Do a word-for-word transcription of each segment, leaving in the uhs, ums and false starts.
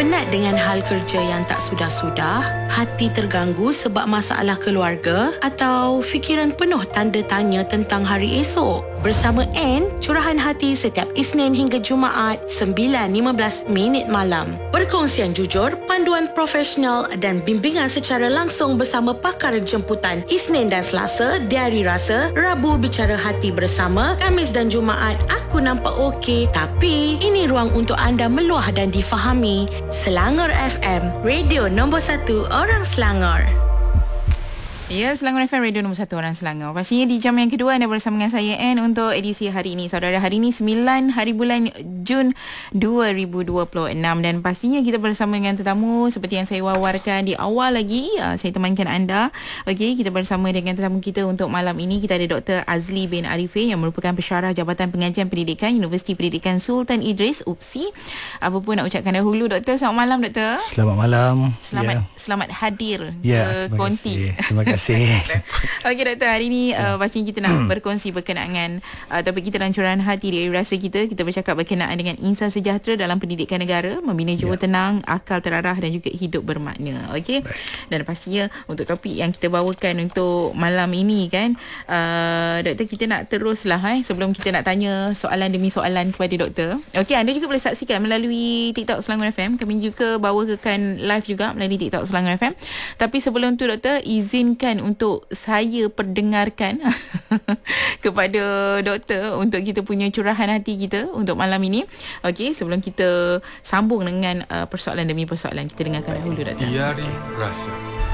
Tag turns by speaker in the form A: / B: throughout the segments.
A: Penat dengan hal kerja yang tak sudah-sudah? Hati terganggu sebab masalah keluarga? Atau fikiran penuh tanda tanya tentang hari esok? Bersama Anne, curahan hati setiap Isnin hingga Jumaat sembilan lima belas minit malam. Perkongsian jujur, panduan profesional dan bimbingan secara langsung bersama pakar jemputan Isnin dan Selasa, Diari Rasa, Rabu Bicara Hati bersama, Khamis dan Jumaat Aku Nampak Okey Tapi Ini Ruang untuk anda meluah dan difahami. Selangor F M, radio nombor satu orang Selangor.
B: Ya, Selangor F M, radio nombor satu orang Selangor. Pastinya di jam yang kedua anda bersama dengan saya Anne untuk edisi hari ini. Saudara, hari ini sembilan hari bulan Jun dua ribu dua puluh enam dan pastinya kita bersama dengan tetamu seperti yang saya wawarkan di awal lagi. Uh, saya temankan anda. Okey, kita bersama dengan tetamu kita untuk malam ini. Kita ada Doktor Azli bin Arifin yang merupakan Pensyarah Jabatan Pengajian Pendidikan Universiti Pendidikan Sultan Idris U P S I. Apa pun nak ucapkan dahulu, Doktor. Selamat malam, Doktor.
C: Selamat malam.
B: Selamat
C: yeah.
B: selamat hadir
C: yeah,
B: ke Konti.
C: Terima kasih.
B: Okey, Doktor, hari ini uh, pastinya kita nak berkongsi berkenaan dengan uh, topik kita dalam curahan hati di rasa kita. Kita bercakap berkenaan dengan insan sejahtera dalam pendidikan negara, membina jiwa yeah. tenang, akal terarah dan juga hidup bermakna. Okey. Dan pastinya untuk topik yang kita bawakan untuk malam ini kan, uh, Doktor, kita nak teruslah eh sebelum kita nak tanya soalan demi soalan kepada Doktor. Okey, anda juga boleh saksikan melalui TikTok Selangor F M. Kami juga bawakan live juga melalui TikTok Selangor F M. Tapi sebelum tu, Doktor, izinkan untuk saya perdengarkan kepada Doktor untuk kita punya curahan hati kita untuk malam ini. Okey, sebelum kita sambung dengan uh, persoalan demi persoalan, kita dengarkan dahulu, Doktor.
D: Diari Rasa.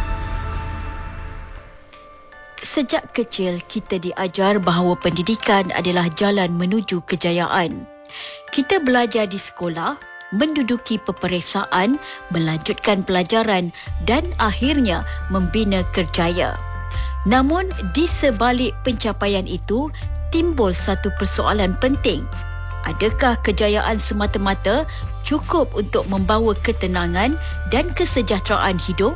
E: Sejak kecil kita diajar bahawa pendidikan adalah jalan menuju kejayaan. Kita belajar di sekolah, menduduki peperiksaan, melanjutkan pelajaran dan akhirnya membina kerjaya. Namun di sebalik pencapaian itu timbul satu persoalan penting. Adakah kejayaan semata-mata cukup untuk membawa ketenangan dan kesejahteraan hidup?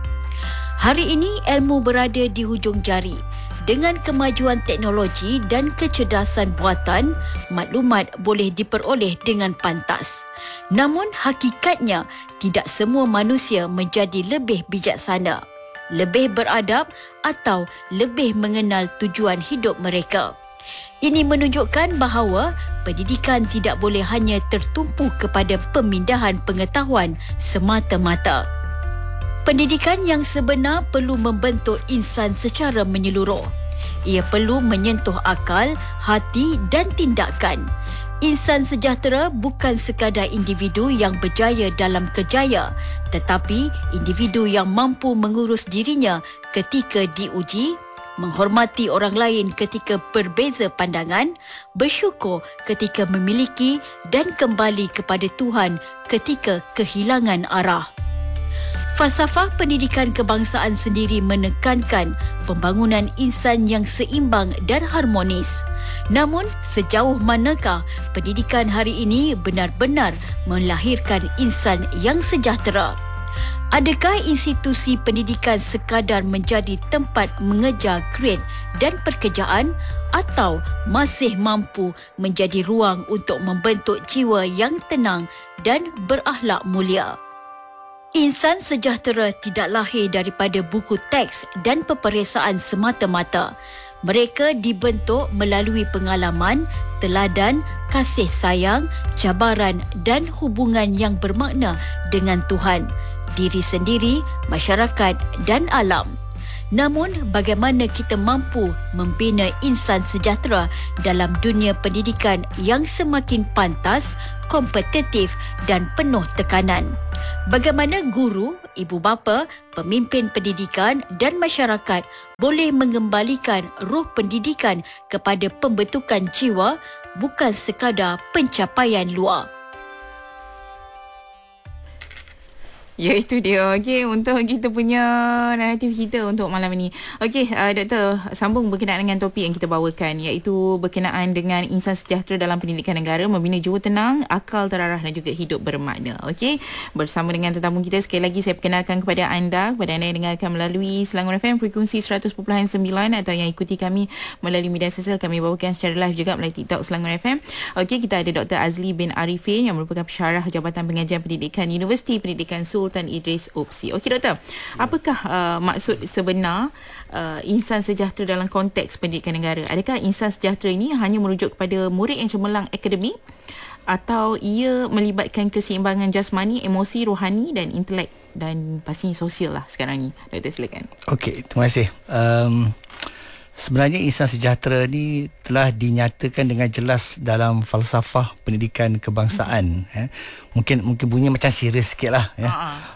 E: Hari ini ilmu berada di hujung jari. Dengan kemajuan teknologi dan kecerdasan buatan, maklumat boleh diperoleh dengan pantas. Namun hakikatnya tidak semua manusia menjadi lebih bijaksana, lebih beradab atau lebih mengenal tujuan hidup mereka. Ini menunjukkan bahawa pendidikan tidak boleh hanya tertumpu kepada pemindahan pengetahuan semata-mata. Pendidikan yang sebenar perlu membentuk insan secara menyeluruh. Ia perlu menyentuh akal, hati dan tindakan. Insan sejahtera bukan sekadar individu yang berjaya dalam kerjaya, tetapi individu yang mampu mengurus dirinya ketika diuji, menghormati orang lain ketika berbeza pandangan, bersyukur ketika memiliki dan kembali kepada Tuhan ketika kehilangan arah. Falsafah pendidikan kebangsaan sendiri menekankan pembangunan insan yang seimbang dan harmonis. Namun, sejauh manakah pendidikan hari ini benar-benar melahirkan insan yang sejahtera? Adakah institusi pendidikan sekadar menjadi tempat mengejar grade dan pekerjaan atau masih mampu menjadi ruang untuk membentuk jiwa yang tenang dan berakhlak mulia? Insan sejahtera tidak lahir daripada buku teks dan peperiksaan semata-mata. Mereka dibentuk melalui pengalaman, teladan, kasih sayang, cabaran dan hubungan yang bermakna dengan Tuhan, diri sendiri, masyarakat dan alam. Namun, bagaimana kita mampu membina insan sejahtera dalam dunia pendidikan yang semakin pantas, kompetitif dan penuh tekanan? Bagaimana guru, ibu bapa, pemimpin pendidikan dan masyarakat boleh mengembalikan roh pendidikan kepada pembentukan jiwa, bukan sekadar pencapaian luar?
B: Ya, itu dia. Okey, untuk kita punya naratif kita untuk malam ini. Okey, uh, Doktor, sambung berkenaan dengan topik yang kita bawakan, iaitu berkenaan dengan insan sejahtera dalam pendidikan negara, membina jiwa tenang, akal terarah dan juga hidup bermakna. Okey, bersama dengan tetamu kita, sekali lagi saya perkenalkan kepada anda, kepada anda yang dengarkan melalui Selangor F M frekuensi seratus perpuluhan sembilan atau yang ikuti kami melalui media sosial, kami bawakan secara live juga melalui TikTok Selangor F M. Okey, kita ada Doktor Azli bin Arifin yang merupakan pensyarah Jabatan Pengajian Pendidikan Universiti Pendidikan Sultan Idris U P S I. Okey Doktor, apakah uh, maksud sebenar uh, insan sejahtera dalam konteks pendidikan negara? Adakah insan sejahtera ini hanya merujuk kepada murid yang cemerlang akademik, atau ia melibatkan keseimbangan jasmani, emosi, rohani dan intelek dan pastinya sosial lah sekarang ni? Doktor, silakan.
C: Okey, terima kasih. Um, Sebenarnya insan sejahtera ni telah dinyatakan dengan jelas dalam falsafah pendidikan kebangsaan. Mm-hmm. Eh. Mungkin mungkin bunyi macam serius sikit lah. Ya.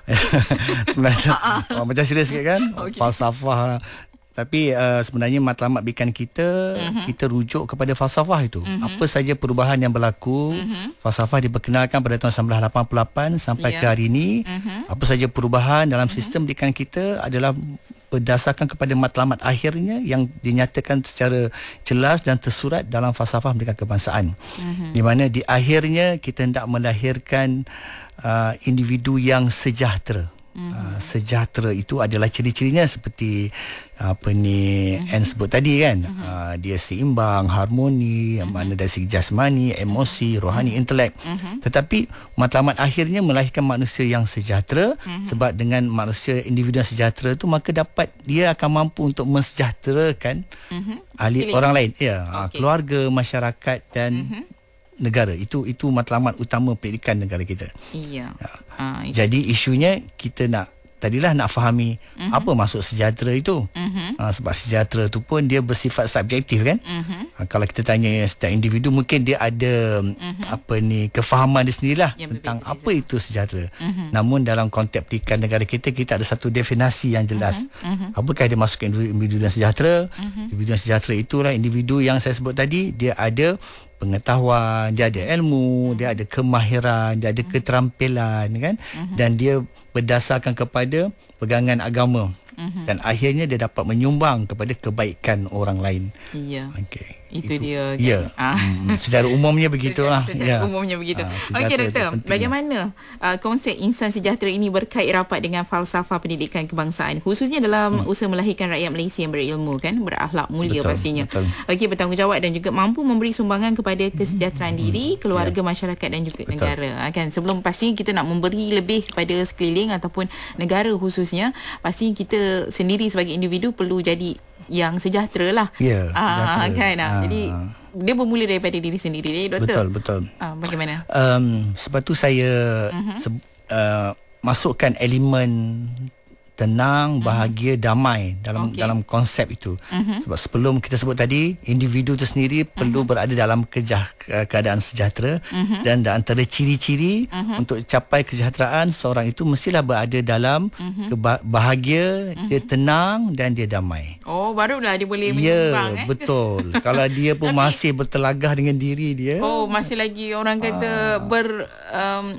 C: Uh-uh. Sebenarnya uh-uh. macam serius sikit kan? Okay. Falsafah. Tapi uh, sebenarnya matlamat bikan kita, uh-huh. kita rujuk kepada falsafah itu. Uh-huh. Apa saja perubahan yang berlaku, uh-huh. falsafah diperkenalkan pada tahun sembilan belas lapan puluh lapan sampai yeah. ke hari ini. Uh-huh. Apa saja perubahan dalam uh-huh. sistem pendidikan kita adalah berdasarkan kepada matlamat akhirnya yang dinyatakan secara jelas dan tersurat dalam falsafah pendidikan kebangsaan. Uh-huh. Di mana di akhirnya kita hendak melahirkan uh, individu yang sejahtera. Mm-hmm. Uh, sejahtera itu adalah ciri-cirinya seperti apa ni mm-hmm. Anne sebut tadi kan. Mm-hmm. Uh, dia seimbang, harmoni, mm-hmm. mana dari segi jasmani, emosi, rohani, mm-hmm. intelek. Mm-hmm. Tetapi matlamat akhirnya melahirkan manusia yang sejahtera. Mm-hmm. Sebab dengan manusia individu yang sejahtera itu, maka dapat dia akan mampu untuk mensejahterakan mm-hmm. ahli Pilih. orang lain, ya, okay. keluarga, masyarakat dan mm-hmm. negara. Itu itu matlamat utama pendidikan negara kita. Iya. Ya. Uh, Jadi isunya kita nak tadilah nak fahami uh-huh. apa maksud sejahtera itu. Uh-huh. Uh, sebab sejahtera tu pun dia bersifat subjektif kan. Uh-huh. Uh, kalau kita tanya setiap individu, mungkin dia ada uh-huh. apa ni kefahaman dia sendirilah yang tentang apa itu sejahtera. Uh-huh. Namun dalam konteks pendidikan negara kita, kita ada satu definisi yang jelas. Uh-huh. Uh-huh. Apakah dia masuk individu yang sejahtera? Uh-huh. Individu yang sejahtera itulah individu yang saya sebut tadi, dia ada pengetahuan, dia ada ilmu, dia ada kemahiran, dia ada keterampilan kan, uh-huh. dan dia berdasarkan kepada pegangan agama, uh-huh. dan akhirnya dia dapat menyumbang kepada kebaikan orang lain. Iya. Okey.
B: Itu, itu dia kan?
C: Ya. Ah. Hmm, secara umumnya begitulah.
B: Secara, secara ya. umumnya begitu. Ah, Okey Doktor, bagaimana uh, konsep insan sejahtera ini berkait rapat dengan falsafah pendidikan kebangsaan, khususnya dalam hmm. usaha melahirkan rakyat Malaysia yang berilmu kan, berakhlak mulia, betul, pastinya. Okey, bertanggungjawab dan juga mampu memberi sumbangan kepada kesejahteraan hmm. diri, keluarga, ya. masyarakat dan juga betul. negara. Kan sebelum pasti kita nak memberi lebih kepada sekeliling ataupun negara khususnya, pasti kita sendiri sebagai individu perlu jadi yang sejahtera lah. Ya, ah, kan. Ah. Jadi dia bermula daripada diri sendiri, eh, Doktor.
C: Betul, betul.
B: Ah, bagaimana?
C: Um, sebab tu saya uh-huh. se- uh, masukkan elemen tenang, bahagia, uh-huh. damai dalam okay. dalam konsep itu. Uh-huh. Sebab sebelum kita sebut tadi, individu itu sendiri uh-huh. perlu berada dalam kejah, keadaan sejahtera, uh-huh. dan antara ciri-ciri uh-huh. untuk capai kesejahteraan seorang itu mestilah berada dalam uh-huh. keba- bahagia, uh-huh. dia tenang dan dia damai.
B: Oh, barulah dia boleh menyumbang.
C: Ya,
B: eh?
C: betul. Kalau dia pun masih bertelagah dengan diri dia.
B: Oh, masih lagi orang kata ah. ber um,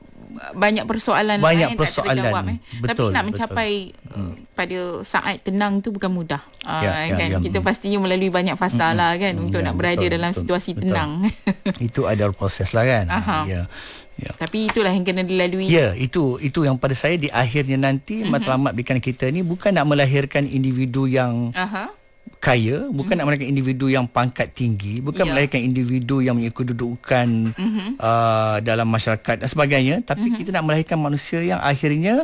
B: banyak persoalan
C: banyak
B: lah,
C: persoalan
B: tak terjawab, eh.
C: betul,
B: tapi nak mencapai uh, pada saat tenang tu bukan mudah, uh, ya, kan ya, ya. kita pastinya melalui banyak fasa lah kan, mm, untuk ya, nak berada betul, dalam betul, situasi betul. tenang.
C: Itu ada proses lah kan. Ya.
B: Ya. Tapi itulah yang kena dilalui.
C: Ya, itu itu yang pada saya di akhirnya nanti uh-huh. matlamat bikan kita ni bukan nak melahirkan individu yang uh-huh. kaya, bukan mm-hmm. nak melahirkan individu yang pangkat tinggi, bukan yeah. melahirkan individu yang mempunyai kedudukan mm-hmm. uh, dalam masyarakat dan sebagainya, tapi mm-hmm. kita nak melahirkan manusia yang akhirnya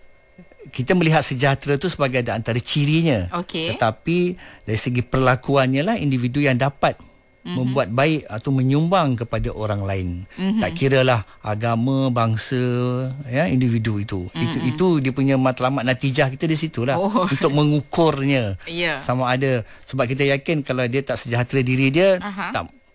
C: kita melihat sejahtera itu sebagai antara cirinya. Okay. Tetapi dari segi perlakuannya lah individu yang dapat mm-hmm. membuat baik atau menyumbang kepada orang lain. Mm-hmm. Tak kiralah agama, bangsa, ya, individu itu. Mm-hmm. Itu itu dia punya matlamat natijah kita di situlah. Oh. Untuk mengukurnya. Yeah. Sama ada sebab kita yakin kalau dia tak sejahtera diri dia, uh-huh. tak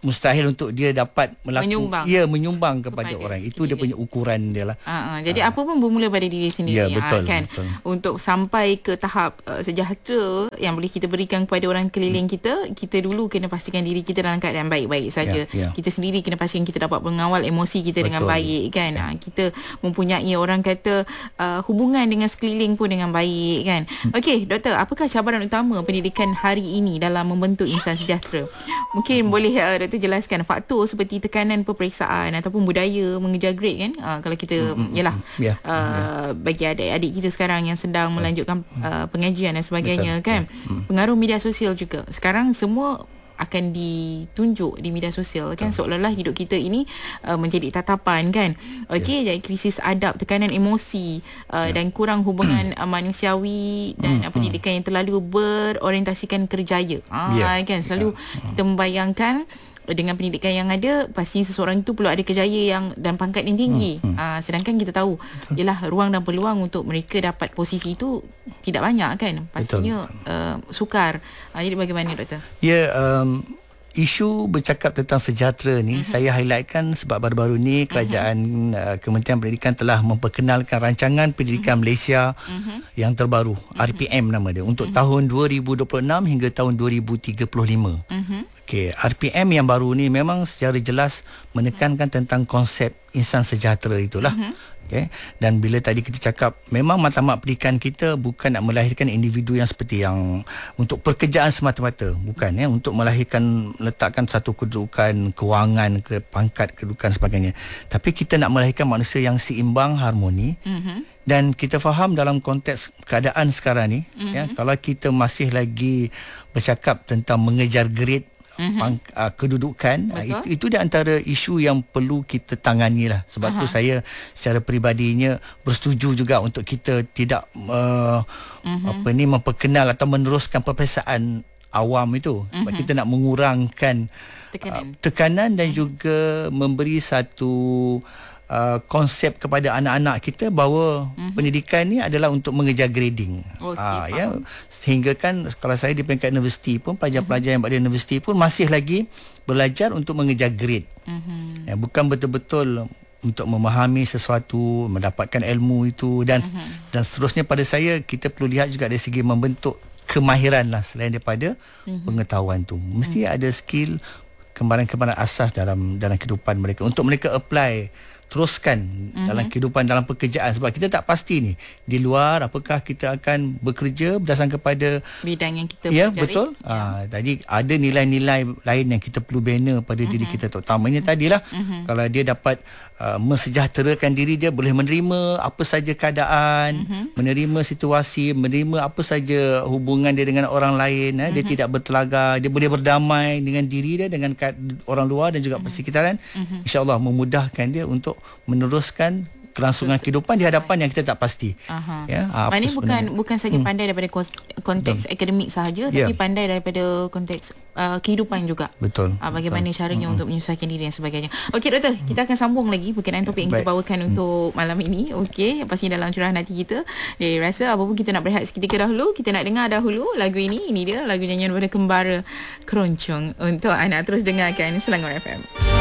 C: mustahil untuk dia dapat melakukan
B: Menyumbang.
C: ya menyumbang kepada,
B: Kepada
C: orang. Itu dia punya ukuran dia lah.
B: Uh, uh, jadi uh. apa pun bermula pada diri sendiri,
C: Ya, betul,
B: uh, kan.
C: betul.
B: Untuk sampai ke tahap uh, sejahtera yang boleh kita berikan kepada orang keliling hmm. kita, kita dulu kena pastikan diri kita dalam keadaan baik-baik saja.
C: Ya, ya.
B: Kita sendiri kena pastikan kita dapat mengawal emosi kita betul. Dengan baik, kan. Ya. Uh, kita mempunyai orang kata uh, hubungan dengan sekeliling pun dengan baik, kan. Hmm. Okey, doktor, apakah cabaran utama pendidikan hari ini dalam membentuk insan sejahtera? Mungkin hmm. boleh uh, doktor jelaskan faktor seperti tekanan peperiksaan ataupun budaya mengejar grade, kan. Uh, kalau kita mm, yalah yeah, uh, yeah. bagi adik-adik kita sekarang yang sedang melanjutkan uh, pengajian dan sebagainya, betul, kan. Yeah. Pengaruh media sosial juga. Sekarang semua akan ditunjuk di media sosial, kan. Seolah-olah hidup kita ini uh, menjadi tatapan, kan. Okey, yeah. jadi krisis adab, tekanan emosi uh, yeah. dan kurang hubungan uh, manusiawi dan uh, pendidikan yang terlalu berorientasikan kerjaya. Ah, yeah. kan selalu yeah. kita membayangkan dengan pendidikan yang ada, pastinya seseorang itu perlu ada kejaya yang dan pangkat yang tinggi. Hmm, hmm. Uh, sedangkan kita tahu ialah ruang dan peluang untuk mereka dapat posisi itu tidak banyak, kan. Pastinya uh, sukar. Uh, jadi bagaimana, doktor?
C: Ya, um, isu bercakap tentang sejahtera ni uh-huh. saya highlightkan sebab baru-baru ni kerajaan uh-huh. uh, Kementerian Pendidikan telah memperkenalkan rancangan pendidikan uh-huh. Malaysia uh-huh. yang terbaru, uh-huh. R P M nama dia, untuk uh-huh. tahun dua ribu dua puluh enam hingga tahun dua ribu tiga puluh lima. Uh-huh. Okey, R P M yang baru ni memang secara jelas menekankan tentang konsep insan sejahtera itulah. Uh-huh. Okey, dan bila tadi kita cakap memang matlamat pendidikan kita bukan nak melahirkan individu yang seperti yang untuk pekerjaan semata-mata, bukan, ya, untuk melahirkan letakkan satu kedudukan kewangan, ke pangkat kedudukan sebagainya, tapi kita nak melahirkan manusia yang seimbang, harmoni. Uh-huh. Dan kita faham dalam konteks keadaan sekarang ni, uh-huh. ya, kalau kita masih lagi bercakap tentang mengejar grade, Mm-hmm. Pang, uh, kedudukan, uh, itu, itu di antara isu yang perlu kita tangani lah. Sebab uh-huh. tu saya secara peribadinya bersetuju juga untuk kita tidak uh, uh-huh. apa ni memperkenal atau meneruskan peperiksaan awam itu, sebab uh-huh. kita nak mengurangkan tekanan, uh, tekanan dan uh-huh. juga memberi satu Uh, konsep kepada anak-anak kita bahawa uh-huh. pendidikan ni adalah untuk mengejar grading. Okay, uh, ya, sehingga kan kalau saya di peringkat universiti pun, pelajar-pelajar uh-huh. yang berada di universiti pun masih lagi belajar untuk mengejar grade. Uh-huh. Ya, bukan betul-betul untuk memahami sesuatu, mendapatkan ilmu itu dan uh-huh. dan seterusnya. Pada saya, kita perlu lihat juga dari segi membentuk kemahiran lah selain daripada uh-huh. pengetahuan tu. Mesti uh-huh. ada skill, kembaran-kembaran asas dalam dalam kehidupan mereka untuk mereka apply teruskan mm-hmm. dalam kehidupan, dalam pekerjaan. Sebab kita tak pasti ni di luar apakah kita akan bekerja berdasarkan kepada
B: bidang yang kita
C: ya,
B: pelajari.
C: Betul. Ya. Ha, tadi ada nilai-nilai lain yang kita perlu bina pada mm-hmm. diri kita, terutamanya tadilah mm-hmm. kalau dia dapat uh, mensejahterakan diri dia, boleh menerima apa saja keadaan, mm-hmm. menerima situasi, menerima apa saja hubungan dia dengan orang lain, eh. mm-hmm. dia tidak bertelaga, dia boleh berdamai dengan diri dia, dengan orang luar dan juga mm-hmm. persekitaran. Mm-hmm. InsyaAllah memudahkan dia untuk meneruskan kelangsungan kehidupan di hadapan yang kita tak pasti.
B: Aha.
C: Ya,
B: maknanya bukan bukan saja hmm. pandai daripada konteks Betul. akademik sahaja, yeah. tapi pandai daripada konteks uh, kehidupan juga.
C: Betul.
B: Uh, bagaimana
C: Betul.
B: caranya hmm. untuk menyesuaikan diri dan sebagainya. Okey, doktor,
C: hmm.
B: kita akan sambung lagi berkenaan topik yang kita
C: Baik.
B: bawakan hmm. untuk malam ini. Okey, pastinya dalam curahan hati kita. Jadi rasa apa pun kita nak berehat seketika dahulu, kita nak dengar dahulu lagu ini. Ini dia lagu nyanyian daripada Kembara Keroncong untuk anak. Terus dengarkan Selangor F M.